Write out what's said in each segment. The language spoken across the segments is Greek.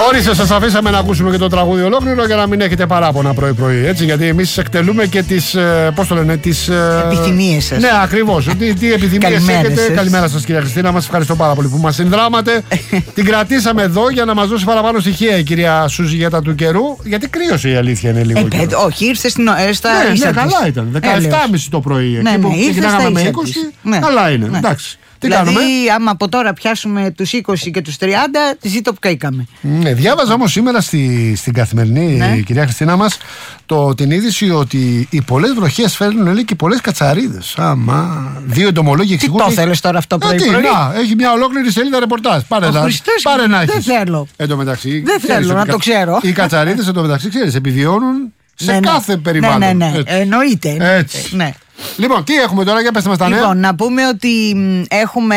Ορίστε, σας αφήσαμε να ακούσουμε και το τραγούδι ολόκληρο για να μην έχετε παράπονα πρωί-πρωί. Έτσι, γιατί εμείς εκτελούμε και τις. Πώς το λένε, τις. Επιθυμίες σας. Ναι, ακριβώς. Τι επιθυμίες έχετε. Καλημέρα σας, κυρία Χριστίνα. Μας ευχαριστώ πάρα πολύ που μας συνδράματε. Την κρατήσαμε εδώ για να μας δώσει παραπάνω στοιχεία η κυρία Σούζη για τα του καιρού. Γιατί κρύωσε η αλήθεια είναι λίγο. Όχι, ήρθε στα ίσα. Ναι, καλά ήταν. 17.30 το πρωί. Εκεί που ξεκινάγαμε με 20. Καλά είναι. Εντάξει. Δηλαδή, άμα από τώρα πιάσουμε τους 20 και τους 30, ζήτω που καήκαμε. Ναι, διάβαζα όμως σήμερα στην καθημερινή, κυρία Χριστίνα μας, την είδηση ότι οι πολλές βροχές φέρνουν, λέει, και πολλές κατσαρίδες. Άμα, δύο εντομολόγοι εξηγούν. Τι το θέλεις τώρα αυτό πρωί-πρωί? Έχει μια ολόκληρη σελίδα ρεπορτάζ. Πάρε να έχεις. Δεν θέλω. Εντωμεταξύ, δεν θέλω να το ξέρω. Οι κατσαρίδες εντωμεταξύ, ξέρεις, επιβιώνουν σε κάθε περιβάλλον. Ναι, εννοείται. Έτσι. Ναι. Λοιπόν, τι έχουμε τώρα, για πέστε μας τα νέα. Λοιπόν, να πούμε ότι έχουμε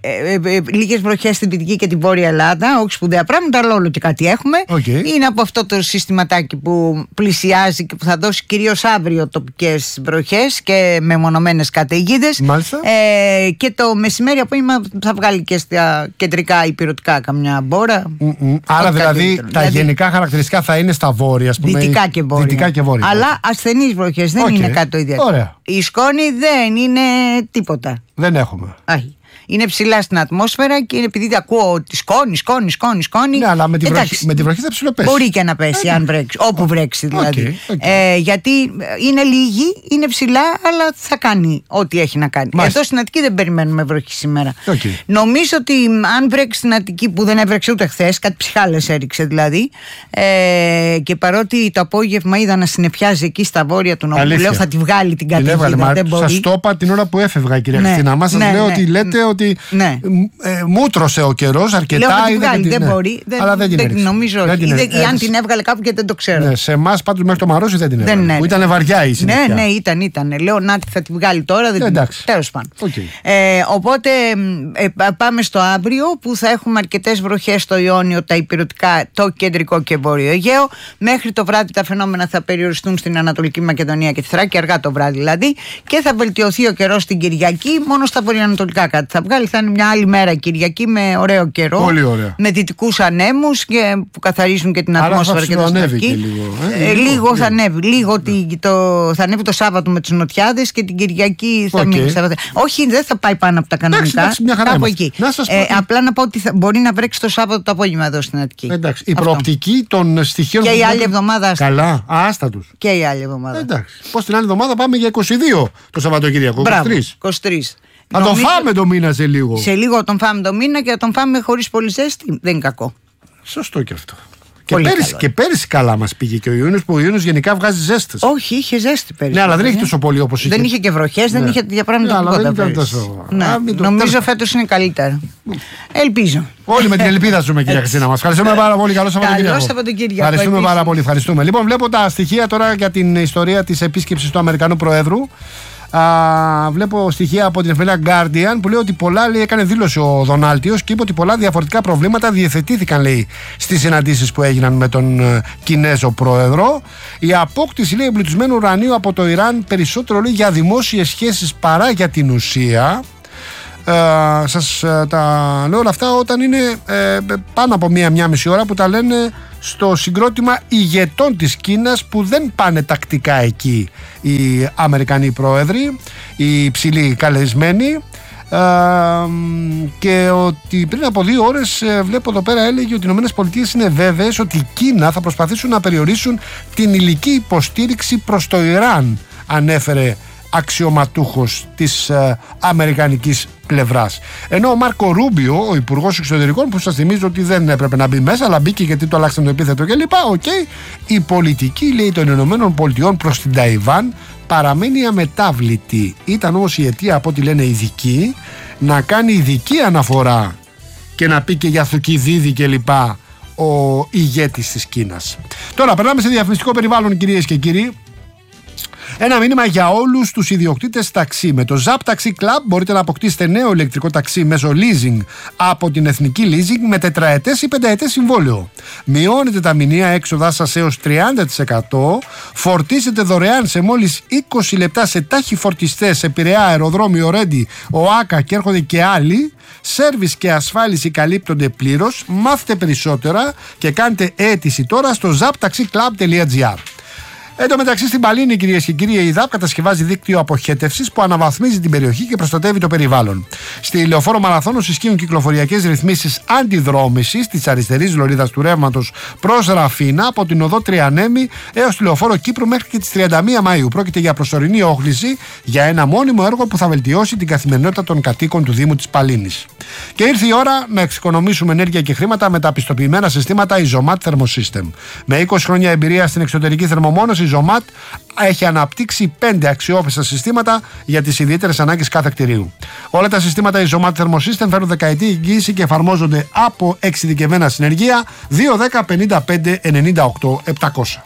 λίγες βροχές στην Δυτική και την Βόρεια Ελλάδα, όχι σπουδαία πράγματα, αλλά όλο και κάτι έχουμε. Είναι από αυτό το συστηματάκι που πλησιάζει και που θα δώσει κυρίως αύριο τοπικές βροχές και μεμονωμένες καταιγίδες. Μάλιστα. Και το μεσημέρι απόγευμα θα βγάλει και στα κεντρικά υπηρετικά καμιά μπόρα. Άρα δηλαδή τα γενικά χαρακτηριστικά θα είναι στα βόρεια, ας πούμε. Δυτικά και βόρεια. Αλλά ασθενείς βροχές, δεν είναι κάτι το ιδιαίτερο. Ωραία. Η σκόνη δεν είναι τίποτα. Δεν έχουμε. Όχι. Είναι ψηλά στην ατμόσφαιρα και επειδή ακούω ότι σκόνη. Ναι, αλλά με τη βροχή θα ψηλοπέσει. Μπορεί και να πέσει, αν βρέξει, όπου βρέξει δηλαδή. Γιατί είναι λίγη, είναι ψηλά, αλλά θα κάνει ό,τι έχει να κάνει. Εδώ στην Αττική δεν περιμένουμε βροχή σήμερα. Νομίζω ότι αν βρέξει στην Αττική, που δεν έβρεξε ούτε χθες, κάτι ψυχάλες έριξε δηλαδή, και παρότι το απόγευμα είδα να συννεφιάζει εκεί στα βόρεια του νόμου, λέω θα τη βγάλει την καταιγίδα. Σας το είπα την ώρα που έφευγα, κυρία Χριστίνα. Μας σας λέω ότι λέτε ότι μούτρωσε ο καιρός αρκετά. Δεν μπορεί. Αλλά δεν την έριξε. Νομίζω όχι. Ή αν την έβγαλε κάπου και δεν το ξέρω. Ναι, σε εμάς πάντως μέχρι το Μαρόσι δεν την έβγαλε. Που ήταν βαριά η συνέχεια. Ναι, ήταν. Λέω να θα τη βγάλει τώρα. Τέλος πάντων. Οπότε πάμε στο αύριο που θα έχουμε αρκετές βροχές στο Ιόνιο, τα υπηρετικά, το κεντρικό και βόρειο Αιγαίο. Μέχρι το βράδυ τα φαινόμενα θα περιοριστούν στην Ανατολική Μακεδονία και τη Θράκη, αργά το βράδυ δηλαδή. Και θα βελτιωθεί ο καιρός την Κυριακή, μόνο στα βορειοανατολικά κάτι θα βγάλει. Θα είναι μια άλλη μέρα Κυριακή με ωραίο καιρό. Πολύ ωραία. Με δυτικούς ανέμους που καθαρίζουν και την ατμόσφαιρα και το σκηνή. Λίγο θα ανέβει. Θα ανέβει το Σάββατο με τους νοτιάδες και την Κυριακή θα μείνει. Όχι, δεν θα πάει πάνω από τα κανονικά. Κάπου εκεί. Απλά να πω ότι μπορεί να βρέξει το Σάββατο το απόγευμα εδώ στην Αττική. Εντάξει. Η προοπτική των στοιχείων. Και η άλλη εβδομάδα. Καλά. Άστα τους. Και η άλλη εβδομάδα. Εντάξει. Πώς την άλλη εβδομάδα πάμε για 22 το Σαββατοκύριακο. 23. Θα τον φάμε το μήνα σε λίγο. Σε λίγο τον φάμε το μήνα και θα τον φάμε χωρίς πολύ ζέστη. Δεν είναι κακό. Σωστό και αυτό. Και πέρυσι καλά μας πήγε και ο Ιούνιος, που ο Ιούνιος γενικά βγάζει ζέστες. Όχι, είχε ζέστη πέρυσι. Ναι, αλλά δεν είχε τόσο πολύ όπως είχε. Δεν είχε και βροχές, δεν είχε τέτοια πράγματα. Νομίζω φέτος είναι καλύτερα. Ελπίζω. Όλοι με την ελπίδα ζούμε, κυρία Χριστίνα μας. Ευχαριστούμε πάρα πολύ. Καλό Σαββατοκύριακο. Ευχαριστούμε πάρα πολύ. Λοιπόν, βλέπω τα στοιχεία τώρα για την ιστορία της επίσκεψης του Αμερικανού Προέδρου. Βλέπω στοιχεία από την εφημερίδα Guardian που λέει ότι έκανε δήλωση ο Δονάλτιος και είπε ότι πολλά διαφορετικά προβλήματα διευθετήθηκαν, λέει, στις συναντήσεις που έγιναν με τον Κινέζο πρόεδρο. Η απόκτηση, λέει, εμπλουτισμένου ουρανίου από το Ιράν περισσότερο, λέει, για δημόσιες σχέσεις παρά για την ουσία. Σας τα λέω όλα αυτά όταν είναι πάνω από μία μισή ώρα που τα λένε στο συγκρότημα ηγετών της Κίνας που δεν πάνε τακτικά εκεί οι Αμερικανοί πρόεδροι, οι υψηλοί καλεσμένοι, και ότι πριν από 2 ώρες βλέπω εδώ πέρα έλεγε ότι οι ΗΠΑ είναι βέβαιες ότι η Κίνα θα προσπαθήσουν να περιορίσουν την υλική υποστήριξη προς το Ιράν, ανέφερε αξιωματούχος της αμερικανικής πλευράς. Ενώ ο Μάρκο Ρούμπιο, ο υπουργός εξωτερικών, που σας θυμίζω ότι δεν έπρεπε να μπει μέσα, αλλά μπήκε γιατί το αλλάξαν το επίθετο κλπ. Η πολιτική, λέει, των ΗΠΑ προς την Ταϊβάν παραμένει αμετάβλητη. Ήταν όμως η αιτία, από ό,τι λένε ειδικοί, να κάνει ειδική αναφορά και να πει και για Θουκυδίδη κλπ. Ο ηγέτης της Κίνας. Τώρα περνάμε σε διαφημιστικό περιβάλλον, κυρίες και κύριοι. Ένα μήνυμα για όλους τους ιδιοκτήτες ταξί. Με το Zap Taxi Club μπορείτε να αποκτήσετε νέο ηλεκτρικό ταξί μέσω leasing από την Εθνική Leasing με τετραετές ή πενταετές συμβόλαιο. Μειώνετε τα μηνιαία έξοδά σας έως 30%. Φορτίζετε δωρεάν σε μόλις 20 λεπτά σε τάχυφορτιστές σε Πειραιά, αεροδρόμιο Ρέντι, ΟΑΚΑ και έρχονται και άλλοι. Σέρβις και ασφάλιση καλύπτονται πλήρως. Μάθετε περισσότερα και κάντε αίτηση τώρα στο zaptaxiclub.gr. Εν τω μεταξύ, στην Παλίνη, κυρίες και κύριοι, η ΔΑΠ κατασκευάζει δίκτυο αποχέτευσης που αναβαθμίζει την περιοχή και προστατεύει το περιβάλλον. Στη Λεωφόρο Μαραθώνος ισχύουν κυκλοφοριακές ρυθμίσεις αντιδρόμησης της αριστερής λωρίδας του ρεύματος προς Ραφίνα από την οδό Τριανέμη έως τη Λεωφόρο Κύπρου μέχρι και τις 31 Μαΐου. Πρόκειται για προσωρινή όχληση για ένα μόνιμο έργο που θα βελτιώσει την καθημερινότητα των κατοίκων του Δήμου της Παλίνης. Και ήρθε η ώρα να εξοικονομήσουμε ενέργεια και χρήματα με τα πιστοποιημένα συστήματα Isomat Thermosystem. Με 20 χρόνια εμπειρία στην εξωτερική θερμομόνωση, η Isomat έχει αναπτύξει 5 αξιόπιστα συστήματα για τις ιδιαίτερες ανάγκες κάθε κτηρίου. Όλα τα συστήματα Isomat Thermosystem φέρουν δεκαετή εγγύηση και εφαρμόζονται από εξειδικευμένα συνεργεία 210 55 98 700.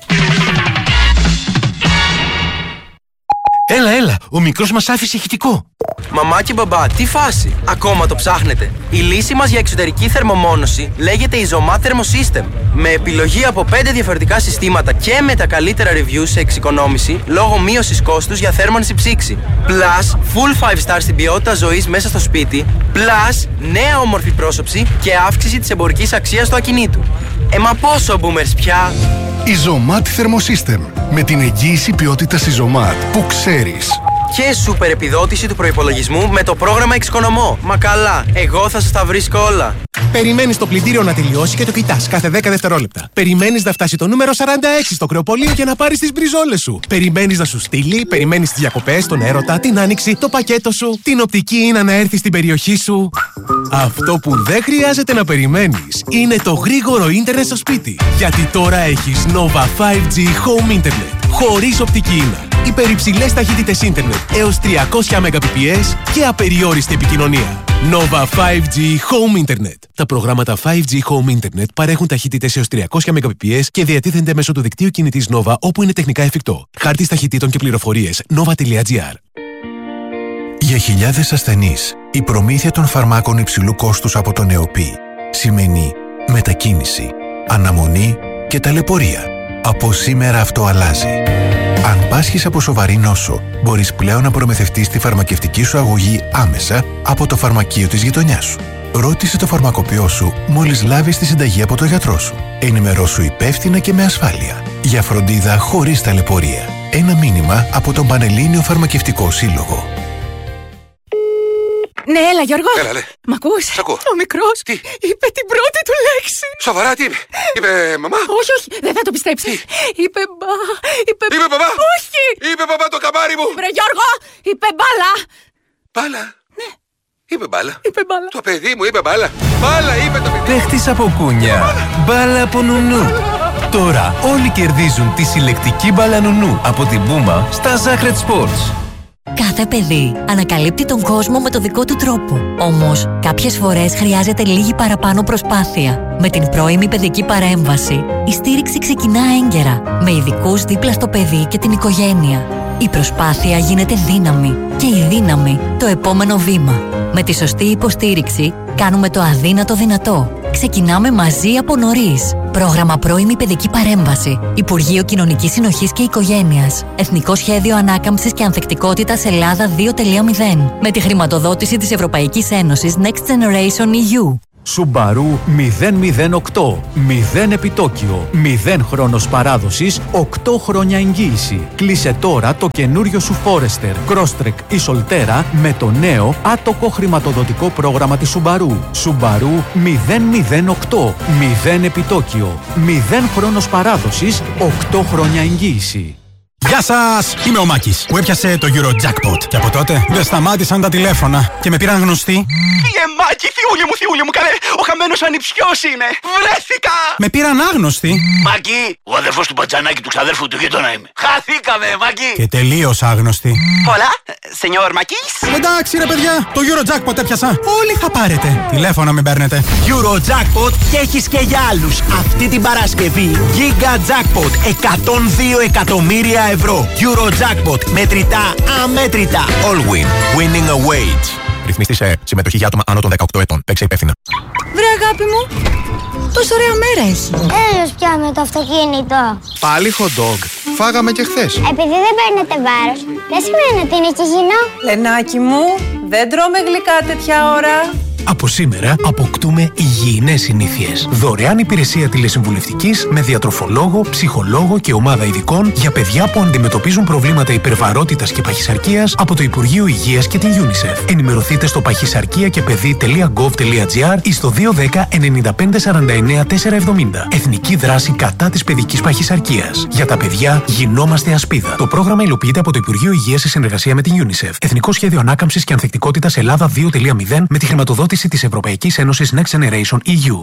Έλα, ο μικρός μας άφησε ηχητικό. Μαμά και μπαμπά, τι φάση, ακόμα το ψάχνετε? Η λύση μας για εξωτερική θερμομόνωση λέγεται Isomat Thermosystem. Με επιλογή από 5 διαφορετικά συστήματα και με τα καλύτερα reviews σε εξοικονόμηση λόγω μείωσης κόστους για θέρμανση ψήξη. Plus, full 5 stars στην ποιότητα ζωής μέσα στο σπίτι. Plus, νέα όμορφη πρόσωψη και αύξηση της εμπορικής αξίας του ακινήτου. Μα πόσο boomers πια? Isomat Thermosystem. Με την εγγύηση ποιότητας Isomat που ξέρεις. Και σούπερ επιδότηση του προϋπολογισμού με το πρόγραμμα Εξοικονομώ. Μα καλά, εγώ θα σας τα βρίσκω όλα. Περιμένεις το πλυντήριο να τελειώσει και το κοιτάς κάθε 10 δευτερόλεπτα. Περιμένεις να φτάσει το νούμερο 46 στο κρεοπολείο και να πάρεις τις μπριζόλες σου. Περιμένεις να σου στείλει, περιμένεις τις διακοπές, τον έρωτα, την άνοιξη, το πακέτο σου, την οπτική ίνα να έρθει στην περιοχή σου. Αυτό που δεν χρειάζεται να περιμένεις είναι το γρήγορο ίντερνετ στο σπίτι. Γιατί τώρα έχεις Nova 5G Home Internet. Χωρίς οπτική ίνα. Υπερυψηλές ταχύτητες ίντερνετ έως 300 Mbps και απεριόριστη επικοινωνία. Nova 5G Home Internet. Τα προγράμματα 5G Home Internet παρέχουν ταχύτητες έως 300 Mbps και διατίθενται μέσω του δικτύου κινητής Nova όπου είναι τεχνικά εφικτό. Χάρτης ταχυτήτων και πληροφορίες nova.gr. Για χιλιάδες ασθενείς, η προμήθεια των φαρμάκων υψηλού κόστους από τον ΕΟΠΗ σημαίνει μετακίνηση, αναμονή και ταλαιπωρία. Από σήμερα αυτό αλλάζει. Αν πάσχεις από σοβαρή νόσο, μπορείς πλέον να προμηθευτείς τη φαρμακευτική σου αγωγή άμεσα από το φαρμακείο της γειτονιάς σου. Ρώτησε το φαρμακοποιό σου μόλις λάβεις τη συνταγή από τον γιατρό σου. Ενημερώσου υπεύθυνα και με ασφάλεια. Για φροντίδα χωρίς ταλαιπωρία. Ένα μήνυμα από τον Πανελλήνιο Φαρμακευτικό Σύλλογο. Ναι, έλα Γιώργο. Έλα, ναι. Μ' ακούς? Σ' ακούω. Ο μικρός Τι? είπε την πρώτη του λέξη. Σοβαρά, τι είπε? Είπε μαμά? Όχι, δεν θα το πιστέψεις. Είπε Είπε μπαμπά? Όχι. Είπε μπαμπά το καμάρι μου. Βρε Γιώργο, είπε μπάλα. Μπάλα? Ναι. Είπε μπάλα. Είπε μπάλα. Το παιδί μου είπε μπάλα. Μπάλα είπε το παιδί. Παίχτης από κούνια, μπάλα από νουνού. Τώρα όλοι κερδίζουν τη συλλεκτική μπάλα νουνού από την Puma στα Sacred Sports. Κάθε παιδί ανακαλύπτει τον κόσμο με το δικό του τρόπο. Όμως, κάποιες φορές χρειάζεται λίγη παραπάνω προσπάθεια. Με την πρώιμη παιδική παρέμβαση, η στήριξη ξεκινά έγκαιρα, με ειδικούς δίπλα στο παιδί και την οικογένεια. Η προσπάθεια γίνεται δύναμη και η δύναμη το επόμενο βήμα. Με τη σωστή υποστήριξη, κάνουμε το αδύνατο δυνατό. Ξεκινάμε μαζί από νωρίς. Πρόγραμμα πρώιμη παιδική παρέμβαση. Υπουργείο Κοινωνικής Συνοχής και Οικογένειας. Εθνικό Σχέδιο Ανάκαμψης και Ανθεκτικότητας Ελλάδα 2.0. Με τη χρηματοδότηση της Ευρωπαϊκής Ένωσης Next Generation EU. Subaru 008. 0 επιτόκιο. 0 χρόνος παράδοσης. 8 χρόνια εγγύηση. Κλείσε τώρα το καινούριο σου Forester, Crosstrek ή Solterra με το νέο άτοκο χρηματοδοτικό πρόγραμμα της Subaru. Subaru 008. 0 επιτόκιο. 0 χρόνος παράδοσης. 8 χρόνια εγγύηση. Γεια σας! Είμαι ο Μάκης που έπιασε το Eurojackpot. Και από τότε δεν σταμάτησαν τα τηλέφωνα και με πήραν γνωστοί. Μάκη, θιούλη μου, καλέ! Ο χαμένος ανιψιός είναι! Βρέθηκα! Με πήραν άγνωστοι. Μάκη, ο αδερφός του Μπατζανάκη του ξαδέρφου του γείτονα είμαι. Χαθήκαμε, Μάκη! Και τελείως άγνωστοι. Πολλά, σενιόρ Μάκης. Εντάξει ρε παιδιά, το Eurojackpot έπιασα. Όλοι θα πάρετε. Τηλέφωνα μην παίρνετε. Eurojackpot και έχεις και για άλλους. Αυτή την Παρασκευή Giga Jackpot 102 εκατομμύρια ευρώ. Eurojackpot. Μετρητά αμέτρητα. Allwin. Winning awaits. Ρυθμιστή σε συμμετοχή για άτομα άνω των 18 ετών. Παίξε υπεύθυνα. Βρε αγάπη μου, τόσο ωραία μέρα έχει. Έλεος πια με το αυτοκίνητο. Πάλι hot dog. Φάγαμε και χθες. Επειδή δεν παίρνετε βάρος, δεν σημαίνει ότι είναι και υγιεινό. Λενάκι μου, δεν τρώμε γλυκά τέτοια ώρα. Από σήμερα αποκτούμε υγιεινές συνήθειες. Δωρεάν υπηρεσία τηλεσυμβουλευτικής με διατροφολόγο, ψυχολόγο και ομάδα ειδικών για παιδιά που αντιμετωπίζουν προβλήματα υπερβαρότητας και παχυσαρκίας από το Υπουργείο Υγείας και την UNICEF. Ενημερωθείτε στο pachisarkiakepedi.gov.gr ή στο 210 95 49 470. Εθνική δράση κατά της παιδικής παχυσαρκίας. Για τα παιδιά γινόμαστε ασπίδα. Το πρόγραμμα υλοποιείται από το Υπουργείο Υγείας σε συνεργασία με την UNICEF. Εθνικό Σχέδιο Ανάκαμψης και Ανθεκτικότητας Ελλάδα 2.0 με τη χρηματοδότηση της Ευρωπαϊκής Ένωσης Next Generation EU.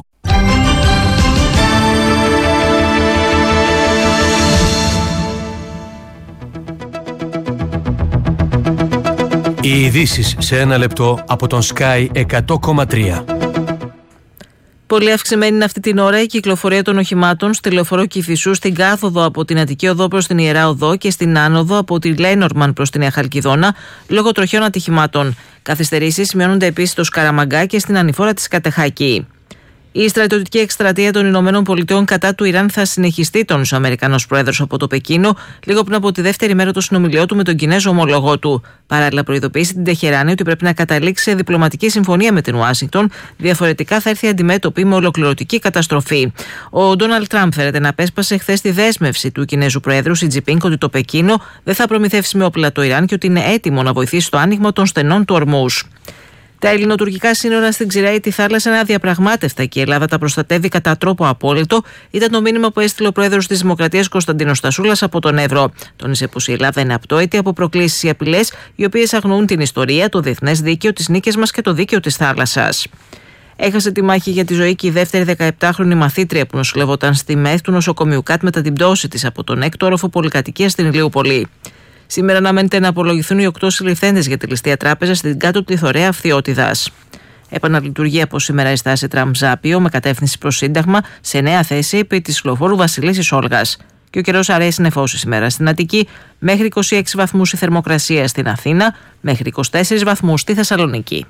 Οι ειδήσεις σε ένα λεπτό από τον Sky 100,3. Πολύ αυξημένη είναι αυτή την ώρα η κυκλοφορία των οχημάτων στη λεωφορείο Κηφισού, στην κάθοδο από την Αττική Οδό προς την Ιερά Οδό και στην άνοδο από τη Λέινορμαν προς την Νέα Χαλκιδόνα, λόγω τροχιών ατυχημάτων. Καθυστερήσεις σημειώνονται επίσης στο Σκαραμαγκά και στην ανηφόρα της Κατεχάκη. Η στρατιωτική εκστρατεία των Ηνωμένων Πολιτειών κατά του Ιράν θα συνεχιστεί, τόνισε ο Αμερικανός πρόεδρος από το Πεκίνο, λίγο πριν από τη δεύτερη μέρα των συνομιλιών του με τον Κινέζο ομολογό του. Παράλληλα, προειδοποίησε την Τεχεράνη ότι πρέπει να καταλήξει σε διπλωματική συμφωνία με την Ουάσιγκτον, διαφορετικά θα έρθει αντιμέτωπη με ολοκληρωτική καταστροφή. Ο Ντόναλντ Τραμπ φέρεται να απέσπασε χθες τη δέσμευση του Κινέζου Προέδρου Σι Τζιπίνγκ ότι το Πεκίνο δεν θα προμηθεύσει με όπλα το Ιράν και ότι είναι έτοιμο να βοηθήσει στο άνοιγμα των στενών του Ορμούζ. Τα ελληνοτουρκικά σύνορα στην Ξηράητη θάλασσα είναι αδιαπραγμάτευτα και η Ελλάδα τα προστατεύει κατά τρόπο απόλυτο, ήταν το μήνυμα που έστειλε ο πρόεδρος της Δημοκρατίας Κωνσταντίνος Στασούλας από τον Εύρο. Τόνισε πως η Ελλάδα είναι απτόητη από προκλήσεις ή απειλές, οι οποίες αγνοούν την ιστορία, το διεθνές δίκαιο, τις νίκες μας και το δίκαιο της θάλασσας. Έχασε τη μάχη για τη ζωή και η δεύτερη 17χρονη μαθήτρια που νοσηλευόταν στη ΜΕΘ του νοσοκομείου ΚΑΤ μετά την πτώση της από τον έκτο όροφο πολυκατοικίας στην Ηλιούπολη. Σήμερα αναμένεται να απολογηθούν οι 8 συλληφθέντες για τη ληστεία τράπεζα στην κάτω πληθωρέα Αυθιώτιδας. Επαναλειτουργεί από σήμερα η στάση Τραμζάπιο με κατεύθυνση προς Σύνταγμα σε νέα θέση επί της λεωφόρου Βασιλίσσης Όλγας. Και ο καιρός αρέσει νεφώσει σήμερα στην Αττική, μέχρι 26 βαθμούς η θερμοκρασία στην Αθήνα, μέχρι 24 βαθμούς στη Θεσσαλονίκη.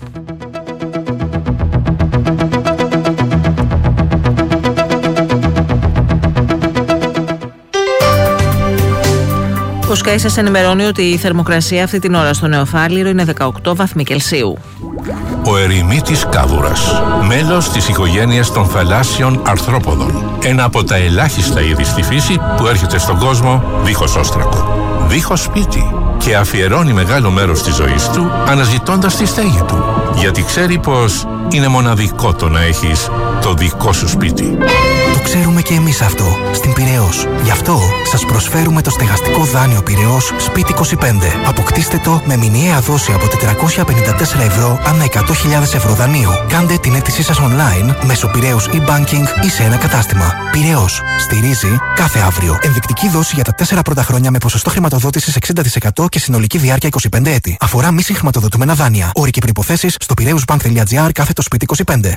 Ο Sky σας ενημερώνει ότι η θερμοκρασία αυτή την ώρα στο Νεοφάλιρο είναι 18 βαθμοί Κελσίου. Ο ερημίτης κάβουρας, μέλος της οικογένειας των θαλάσσιων αρθρόποδων. Ένα από τα ελάχιστα είδη στη φύση που έρχεται στον κόσμο δίχως όστρακο, δίχως σπίτι και αφιερώνει μεγάλο μέρος της ζωής του αναζητώντας τη στέγη του. Γιατί ξέρει πως είναι μοναδικό το να έχεις το δικό σου σπίτι. Το ξέρουμε και εμείς αυτό στην Πειραιώς. Γι' αυτό σας προσφέρουμε το στεγαστικό δάνειο Πειραιώς Σπίτι 25. Αποκτήστε το με μηνιαία δόση από 454 ευρώ ανά 100.000 ευρώ δανείου. Κάντε την αίτησή σας online μέσω Πειραιώς e-banking ή σε ένα κατάστημα. Πειραιώς. Στηρίζει κάθε αύριο. Ενδεικτική δόση για τα 4 πρώτα χρόνια με ποσοστό χρηματοδότησης 60% και συνολική διάρκεια 25 έτη. Αφορά μη συγχρηματοδοτούμενα δάνεια. Όροι και προϋποθέσεις στο πειραιωσbank.gr/σπίτι 25.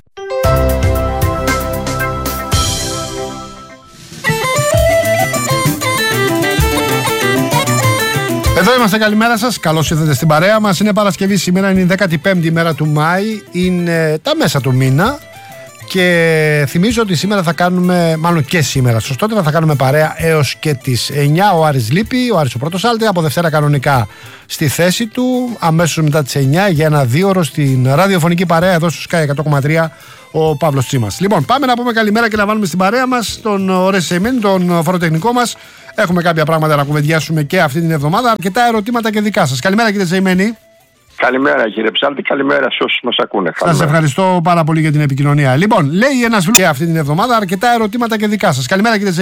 Εδώ είμαστε, καλημέρα σας. Καλώς ήρθατε στην παρέα μας. Είναι Παρασκευή σήμερα, είναι η 15η μέρα του Μάη. Είναι τα μέσα του μήνα. Και θυμίζω ότι σήμερα θα κάνουμε, μάλλον και σήμερα, σωστότερα, θα κάνουμε παρέα έως και τις 9. Ο Άρης λείπει, ο Άρης ο πρώτος άλτη. Από Δευτέρα κανονικά στη θέση του, αμέσως μετά τις 9 για ένα 2ωρο στην ραδιοφωνική παρέα εδώ στο Sky 100,3 ο Παύλος Τσίμας. Λοιπόν, πάμε να πούμε καλημέρα και να βάλουμε στην παρέα μας τον Ορέστη Σεϊμένη, τον φοροτεχνικό μας. Έχουμε κάποια πράγματα να κουβεντιάσουμε και αυτή την εβδομάδα. Αρκετά ερωτήματα και δικά σας. Καλημέρα, κύριε Σεϊμένη. Καλημέρα, κύριε Ψάλτη, καλημέρα σε όσους μας ακούνε. Σας ευχαριστώ πάρα πολύ για την επικοινωνία. Λοιπόν, λέει ένας και αυτή την εβδομάδα αρκετά ερωτήματα και δικά σας. Καλημέρα, κύριε